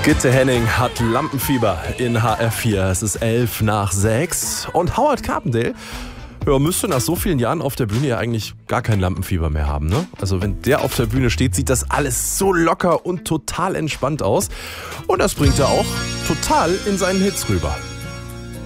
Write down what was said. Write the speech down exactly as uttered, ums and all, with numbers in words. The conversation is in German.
Gitte Henning hat Lampenfieber in H R vier. Es ist elf nach sechs. Und Howard Carpendale ja, müsste nach so vielen Jahren auf der Bühne ja eigentlich gar kein Lampenfieber mehr haben, ne? Also wenn der auf der Bühne steht, sieht das alles so locker und total entspannt aus. Und das bringt er auch total in seinen Hits rüber.